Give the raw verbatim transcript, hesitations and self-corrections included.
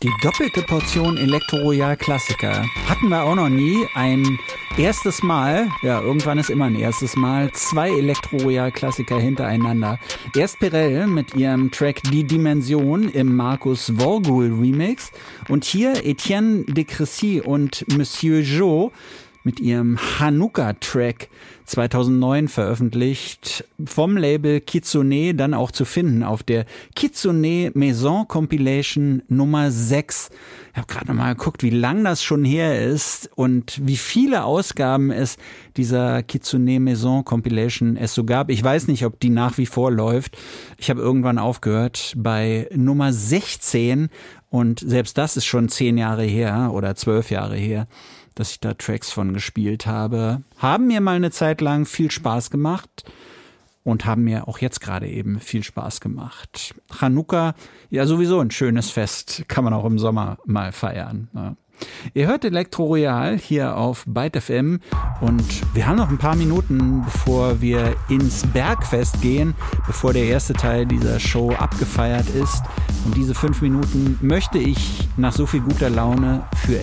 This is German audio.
Die doppelte Portion Elektro-Royal Klassiker. Hatten wir auch noch nie. Ein erstes Mal, ja, irgendwann ist immer ein erstes Mal, zwei Elektro-Royal Klassiker hintereinander. Erst Perel mit ihrem Track Die Dimension im Markus Vorgul Remix und hier Etienne de Crécy und Monsieur Jo mit ihrem Hanukkah-Track zweitausendneun veröffentlicht, vom Label Kitsune, dann auch zu finden auf der Kitsune Maison Compilation Nummer sechs. Ich habe gerade noch mal geguckt, wie lang das schon her ist und wie viele Ausgaben es dieser Kitsune Maison Compilation es so gab. Ich weiß nicht, ob die nach wie vor läuft. Ich habe irgendwann aufgehört bei Nummer sechzehn und selbst das ist schon zehn Jahre her oder zwölf Jahre her, dass ich da Tracks von gespielt habe. Haben mir mal eine Zeit lang viel Spaß gemacht und haben mir auch jetzt gerade eben viel Spaß gemacht. Chanukka, ja sowieso ein schönes Fest, kann man auch im Sommer mal feiern. Ja. Ihr hört Elektro Royal hier auf Byte F M und wir haben noch ein paar Minuten, bevor wir ins Bergfest gehen, bevor der erste Teil dieser Show abgefeiert ist. Und diese fünf Minuten möchte ich nach so viel guter Laune für